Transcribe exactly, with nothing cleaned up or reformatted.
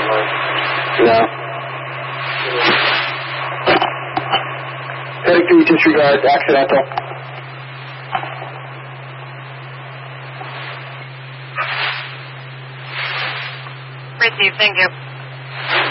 No. Heading to disregard, accidental. Received, thank you.